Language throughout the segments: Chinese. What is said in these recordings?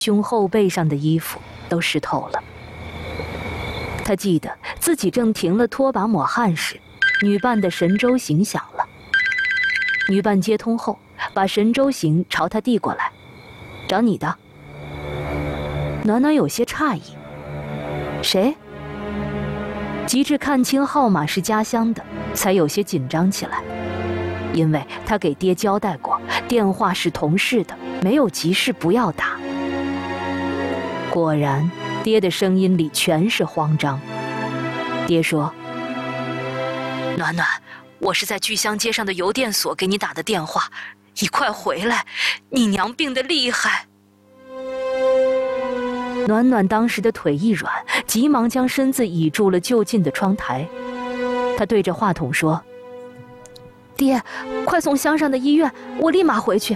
胸后背上的衣服都湿透了。他记得自己正停了拖把抹汗时，女伴的神州行响了。女伴接通后，把神州行朝他递过来：“找你的。”暖暖有些诧异：“谁？”及至看清号码是家乡的，才有些紧张起来，因为他给爹交代过，电话是同事的，没有急事不要打。果然，爹的声音里全是慌张。爹说：“暖暖，我是在巨香街上的邮电所给你打的电话，你快回来，你娘病得厉害。”暖暖当时的腿一软，急忙将身子倚住了就近的窗台。他对着话筒说：“爹，快送乡上的医院，我立马回去。”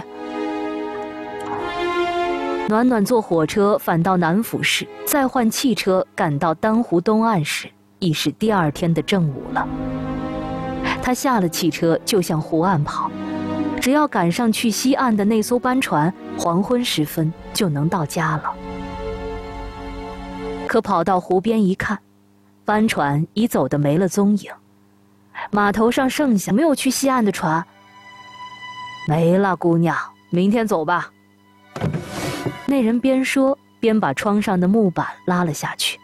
暖暖坐火车返到南府市，再换汽车赶到丹湖东岸时，已是第二天的正午了。他下了汽车就向湖岸跑，只要赶上去西岸的那艘班船，黄昏时分就能到家了。可跑到湖边一看，帆船已走得没了踪影，码头上剩下没有去西岸的船。没了，姑娘，明天走吧。那人边说边把窗上的木板拉了下去。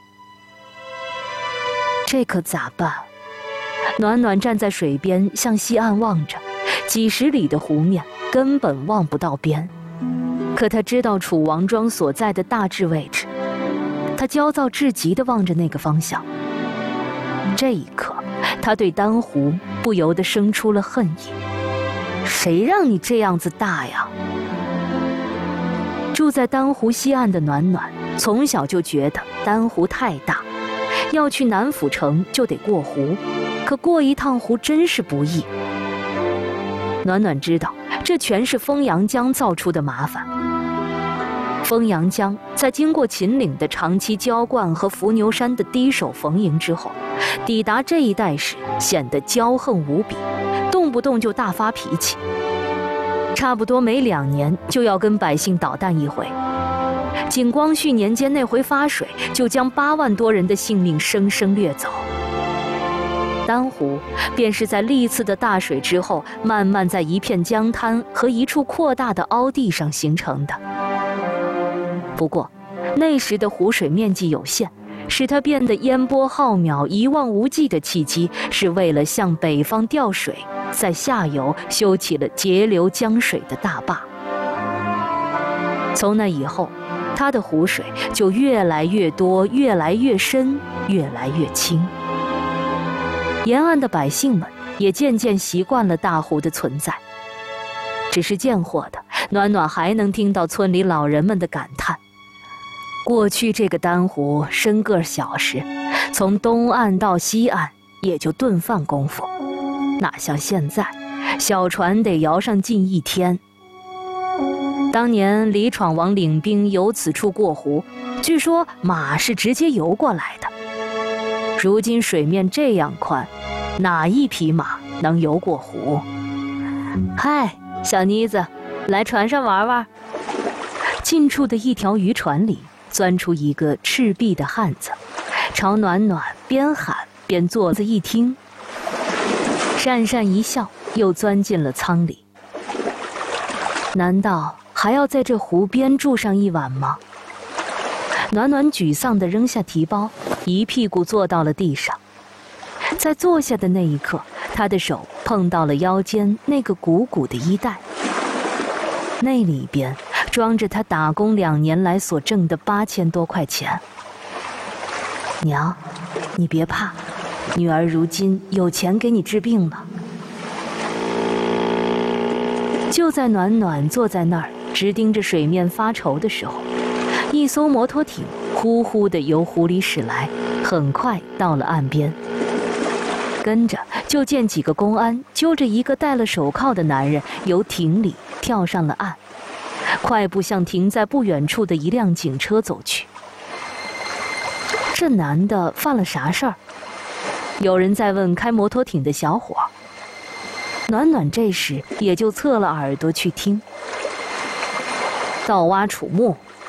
这可咋办？暖暖站在水边向西岸望着，几十里的湖面根本望不到边。可他知道楚王庄所在的大致位置，他焦躁至极地望着那个方向。这一刻，他对丹湖不由得生出了恨意。谁让你这样子大呀？住在丹湖西岸的暖暖，从小就觉得丹湖太大，要去南府城就得过湖，可过一趟湖真是不易。暖暖知道，这全是丰阳江造出的麻烦。丰阳江在经过秦岭的长期浇灌和伏牛山的低手逢迎之后，抵达这一带时显得骄横无比，动不动就大发脾气。差不多每2年就要跟百姓捣蛋一回。景光绪年间那回发水，就将8万多人的性命生生掠走。丹湖便是在历次的大水之后，慢慢在一片江滩和一处扩大的凹地上形成的。不过，那时的湖水面积有限，使它变得烟波浩渺、一望无际的契机，是为了向北方调水，在下游修起了截流江水的大坝。从那以后，它的湖水就越来越多、越来越深、越来越清。沿岸的百姓们也渐渐习惯了大湖的存在。只是贱货的，暖暖还能听到村里老人们的感叹：过去这个丹湖深个小时，从东岸到西岸也就顿饭功夫，哪像现在，小船得摇上近1天。当年李闯王领兵由此处过湖，据说马是直接游过来的。如今水面这样宽，哪一匹马能游过湖？嗨，小妮子，来船上玩玩。近处的一条渔船里钻出一个赤壁的汉子，朝暖暖边喊边坐着一听，讪讪一笑，又钻进了舱里。难道还要在这湖边住上一晚吗？暖暖沮丧地扔下提包，一屁股坐到了地上。在坐下的那一刻，他的手碰到了腰间那个鼓鼓的衣袋，那里边装着他打工2年来所挣的8000多块钱。娘，你别怕，女儿如今有钱给你治病了。就在暖暖坐在那儿直盯着水面发愁的时候，一艘摩托艇呼呼地由湖里驶来，很快到了岸边。跟着就见几个公安揪着一个戴了手铐的男人由艇里跳上了岸，快步向停在不远处的一辆警车走去。这男的犯了啥事儿？有人在问开摩托艇的小伙。暖暖这时也就侧了耳朵去听。盗挖楚墓，